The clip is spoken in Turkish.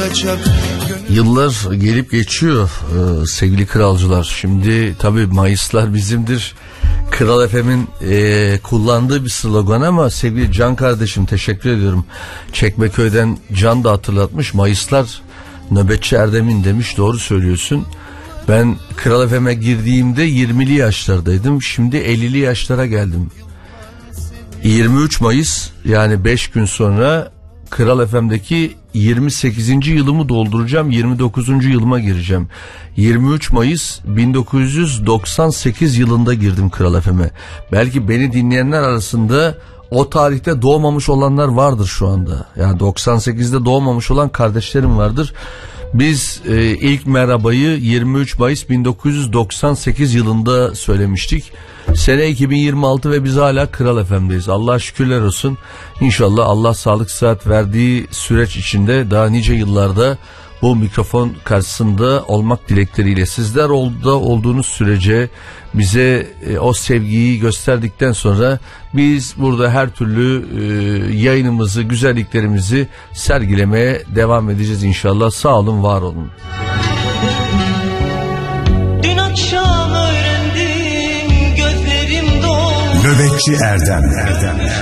olacak. Yıllar gelip geçiyor sevgili kralcılar. Şimdi tabii Mayıslar bizimdir. Kral FM'in kullandığı bir slogan ama sevgili Can kardeşim teşekkür ediyorum. Çekmeköy'den Can da hatırlatmış. Mayıslar nöbetçi Erdem'in demiş, doğru söylüyorsun. Ben Kral FM'e girdiğimde 20'li yaşlardaydım. Şimdi 50'li yaşlara geldim. 23 Mayıs yani 5 gün sonra Kral FM'deki 28. yılımı dolduracağım. 29. yılıma gireceğim. 23 Mayıs 1998 yılında girdim Kral FM'e. Belki beni dinleyenler arasında o tarihte doğmamış olanlar vardır şu anda. Yani 98'de doğmamış olan kardeşlerim vardır. Biz ilk merhabayı 23 Mayıs 1998 yılında söylemiştik. Sene 2026 ve biz hala Kral FM'deyiz. Allah'a şükürler olsun. İnşallah Allah sağlık sıhhat verdiği süreç içinde daha nice yıllarda bu mikrofon karşısında olmak dilekleriyle, sizler olduğunuz sürece bize o sevgiyi gösterdikten sonra biz burada her türlü yayınımızı, güzelliklerimizi sergilemeye devam edeceğiz inşallah. Sağ olun, var olun. Dün akşam öğrendim, gözlerim doldu. Nöbetçi Erdem.